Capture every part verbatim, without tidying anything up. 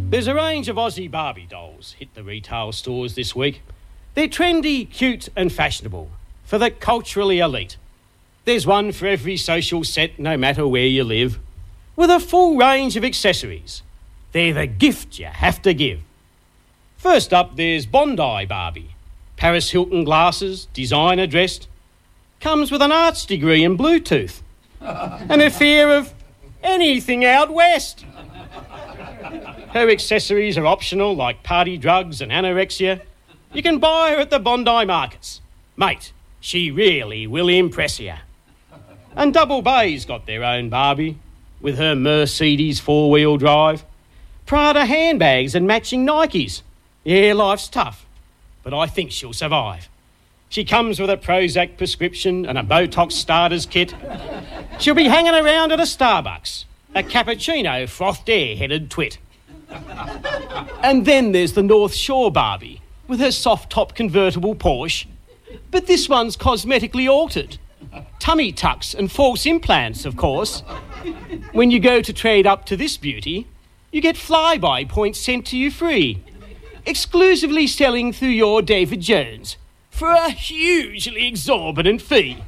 There's a range of Aussie Barbie dolls hit the retail stores this week. They're trendy, cute and fashionable for the culturally elite. There's one for every social set, no matter where you live, with a full range of accessories. They're the gift you have to give. First up, there's Bondi Barbie. Paris Hilton glasses, designer dressed. Comes with an arts degree in Bluetooth and a fear of anything out west. Her accessories are optional, like party drugs and anorexia. You can buy her at the Bondi markets. Mate, she really will impress you. And Double Bay's got their own Barbie, with her Mercedes four-wheel drive. Prada handbags and matching Nikes. Yeah, life's tough, but I think she'll survive. She comes with a Prozac prescription and a Botox starters kit. She'll be hanging around at a Starbucks, a cappuccino frothed air-headed twit. And then there's the North Shore Barbie, with her soft-top convertible Porsche. But this one's cosmetically altered. Tummy tucks and false implants, of course. When you go to trade up to this beauty, you get flyby points sent to you free, exclusively selling through your David Jones for a hugely exorbitant fee.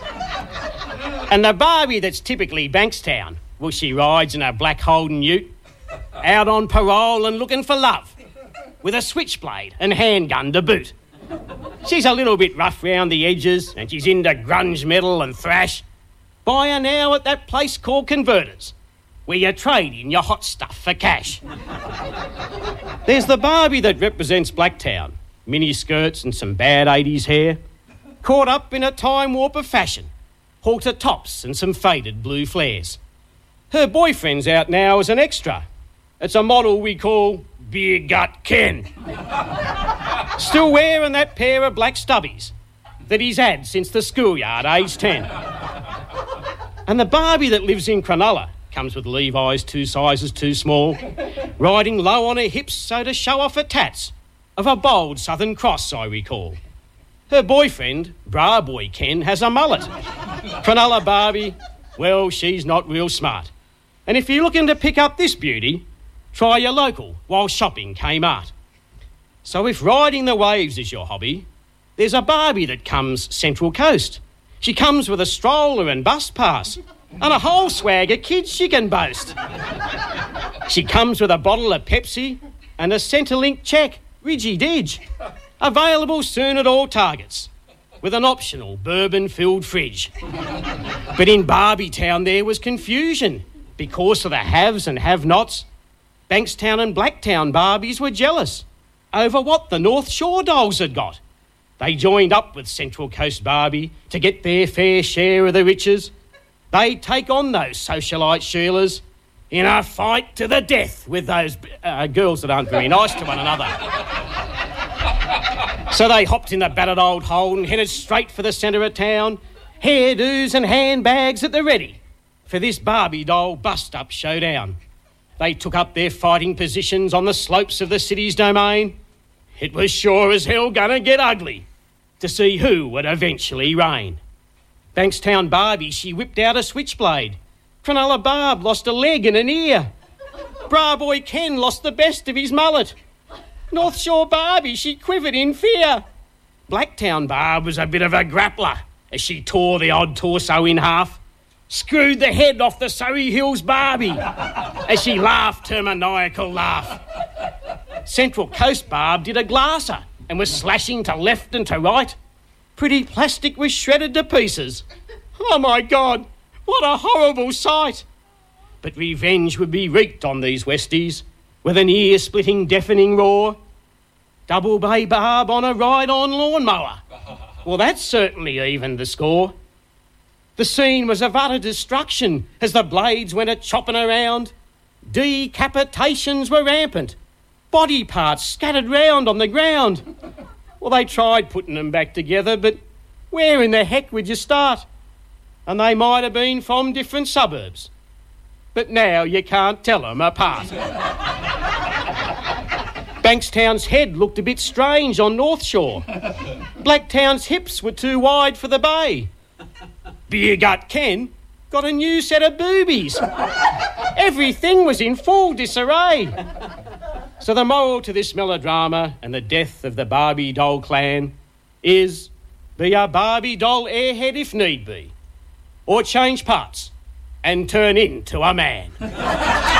And the Barbie that's typically Bankstown, well, she rides in a black Holden ute, out on parole and looking for love, with a switchblade and handgun to boot. She's a little bit rough round the edges and she's into grunge metal and thrash. Buy her now at that place called Converters, where you trade in your hot stuff for cash. There's the Barbie that represents Blacktown, mini skirts and some bad eighties hair, caught up in a time warp of fashion, halter tops and some faded blue flares. Her boyfriend's out now as an extra. It's a model we call Beer Gut Ken. Still wearing that pair of black stubbies that he's had since the schoolyard, age ten. And the Barbie that lives in Cronulla comes with Levi's two sizes too small, riding low on her hips so to show off her tats, of a bold Southern Cross, I recall. Her boyfriend, Bra Boy Ken, has a mullet. Cronulla Barbie, well, she's not real smart. And if you're looking to pick up this beauty, try your local while shopping Kmart. So if riding the waves is your hobby, there's a Barbie that comes Central Coast. She comes with a stroller and bus pass and a whole swag of kids she can boast. She comes with a bottle of Pepsi and a Centrelink check, Ridgy Didge. Available soon at all Targets, with an optional bourbon-filled fridge. But in Barbie Town there was confusion because of the haves and have-nots. Bankstown and Blacktown Barbies were jealous over what the North Shore dolls had got. They joined up with Central Coast Barbie to get their fair share of the riches. They take on those socialite Sheilas in a fight to the death with those uh, girls that aren't very nice to one another. So they hopped in the battered old Holden, headed straight for the centre of town, hairdos and handbags at the ready for this Barbie doll bust-up showdown. They took up their fighting positions on the slopes of the city's domain. It was sure as hell gonna get ugly to see who would eventually reign. Bankstown Barbie, she whipped out a switchblade. Cronulla Barb lost a leg and an ear. Bra Boy Ken lost the best of his mullet. North Shore Barbie, she quivered in fear. Blacktown Barb was a bit of a grappler as she tore the odd torso in half, screwed the head off the Surrey Hills Barbie as she laughed her maniacal laugh. Central Coast Barb did a glasser and was slashing to left and to right. Pretty plastic was shredded to pieces. Oh, my God, what a horrible sight. But revenge would be wreaked on these Westies with an ear-splitting, deafening roar. Double Bay Barb on a ride-on lawnmower. Well, that certainly evened the score. The scene was of utter destruction as the blades went a-chopping around. Decapitations were rampant. Body parts scattered round on the ground. Well, they tried putting them back together, but where in the heck would you start? And they might have been from different suburbs. But now you can't tell them apart. Bankstown's head looked a bit strange on North Shore. Blacktown's hips were too wide for the bay. Beer Gut Ken got a new set of boobies. Everything was in full disarray. So the moral to this melodrama and the death of the Barbie doll clan is be a Barbie doll airhead if need be, or change parts and turn into a man.